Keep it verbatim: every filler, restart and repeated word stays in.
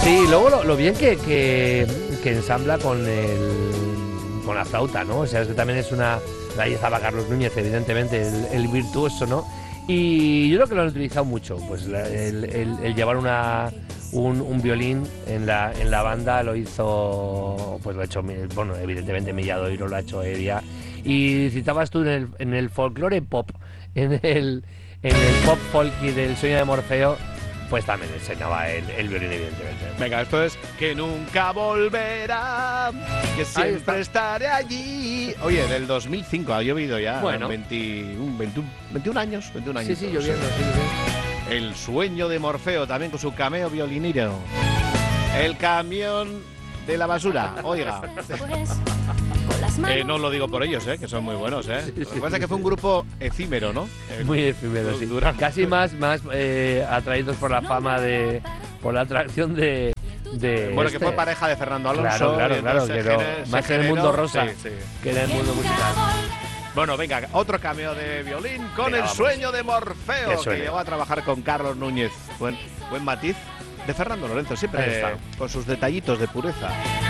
Sí, luego lo, lo bien que, que, que ensambla con el con la flauta, ¿no? O sea, es que también es una... Ahí estaba Carlos Núñez, evidentemente, el, el virtuoso, ¿no? Y yo creo que lo han utilizado mucho, pues la, el, el, el llevar una... Un, un violín en la en la banda lo hizo, pues lo ha hecho, bueno, evidentemente Milladoiro, lo ha hecho Evia. Y citabas tú en el, en el folclore pop, en el, en el pop folky del Sueño de Morfeo, pues también enseñaba el, el violín, evidentemente. Venga, esto es Que nunca volverá, que siempre estaré allí. Oye, del dos mil cinco ha llovido ya. Bueno. veintiuno, veintiuno, veintiún años. veintiún años. Sí, sí, lloviendo, sí, lloviendo. El Sueño de Morfeo, también con su cameo violinero. El camión de la basura, oiga. Eh, no lo digo por ellos, eh, que son muy buenos, ¿eh? Lo que pasa es que fue un grupo efímero, ¿no? Eh, Muy efímero, sí. Durante. Casi más, más eh, atraídos por la fama de... por la atracción de... de bueno, este. que fue pareja de Fernando Alonso. Claro, claro, claro, que no, gener, más en el mundo rosa, sí, sí. que en el mundo musical. Bueno, venga, otro cameo de violín con Venga, El vamos. Sueño de Morfeo, Que que llegó a trabajar con Carlos Núñez. Buen, buen matiz de Fernando Lorenzo, siempre Ahí está. con sus detallitos de pureza.